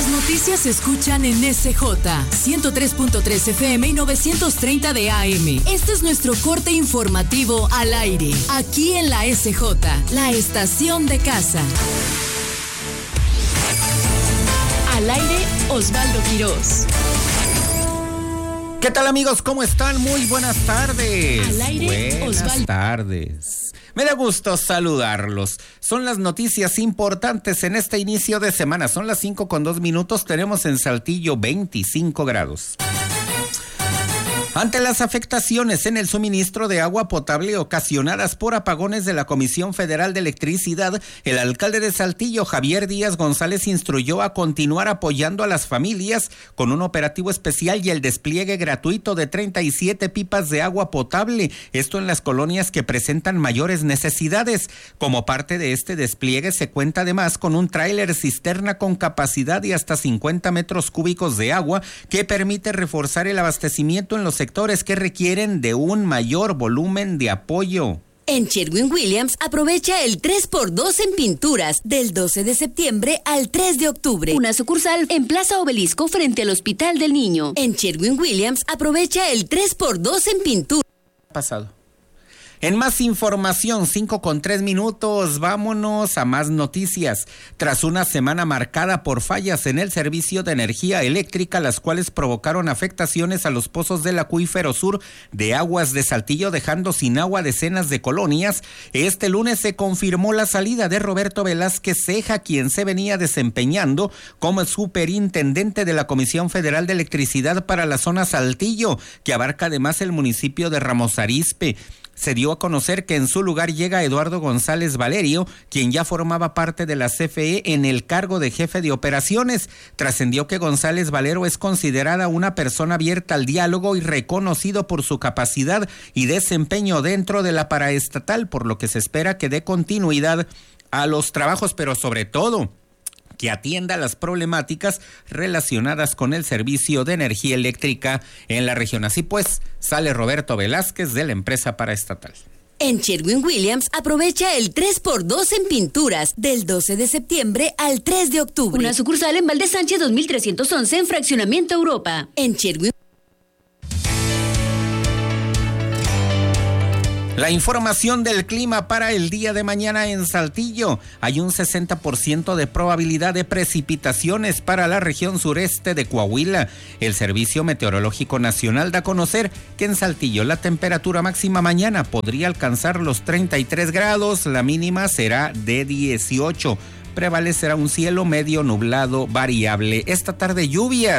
Las noticias se escuchan en SJ 103.3 FM y 930 de AM. Este es nuestro corte informativo al aire, aquí en la SJ, la estación de casa. Al aire, Osvaldo Quirós. ¿Qué tal, amigos? ¿Cómo están? Muy buenas tardes. Al aire, buenas tardes. Me da gusto saludarlos. Son las noticias importantes en este inicio de semana. Son las 5:02. Tenemos en Saltillo 25 grados. Ante las afectaciones en el suministro de agua potable ocasionadas por apagones de la Comisión Federal de Electricidad, el alcalde de Saltillo, Javier Díaz González, instruyó a continuar apoyando a las familias con un operativo especial y el despliegue gratuito de 37 pipas de agua potable, esto en las colonias que presentan mayores necesidades. Como parte de este despliegue se cuenta además con un tráiler cisterna con capacidad de hasta 50 metros cúbicos de agua que permite reforzar el abastecimiento en los sectores que requieren de un mayor volumen de apoyo. En Sherwin-Williams aprovecha el 3x2 en pinturas del 12 de septiembre al 3 de octubre. Una sucursal en Plaza Obelisco frente al Hospital del Niño. En Sherwin-Williams aprovecha el 3x2 en pinturas. Pasado. En más información, 5:03, vámonos a más noticias. Tras una semana marcada por fallas en el servicio de energía eléctrica, las cuales provocaron afectaciones a los pozos del acuífero sur de Aguas de Saltillo, dejando sin agua decenas de colonias, este lunes se confirmó la salida de Roberto Velázquez Ceja, quien se venía desempeñando como superintendente de la Comisión Federal de Electricidad para la zona Saltillo, que abarca además el municipio de Ramos Arizpe. Se dio a conocer que en su lugar llega Eduardo González Valerio, quien ya formaba parte de la CFE en el cargo de jefe de operaciones. Trascendió que González Valero es considerada una persona abierta al diálogo y reconocido por su capacidad y desempeño dentro de la paraestatal, por lo que se espera que dé continuidad a los trabajos, pero sobre todo que atienda las problemáticas relacionadas con el servicio de energía eléctrica en la región. Así pues, sale Roberto Velázquez de la empresa paraestatal. En Sherwin-Williams aprovecha el 3x2 en pinturas del 12 de septiembre al 3 de octubre. Una sucursal en Valde Sánchez 2311 en Fraccionamiento Europa. En Sherwin. La información del clima para el día de mañana en Saltillo. Hay un 60% de probabilidad de precipitaciones para la región sureste de Coahuila. El Servicio Meteorológico Nacional da a conocer que en Saltillo la temperatura máxima mañana podría alcanzar los 33 grados, la mínima será de 18. Prevalecerá un cielo medio nublado variable. Esta tarde lluvias.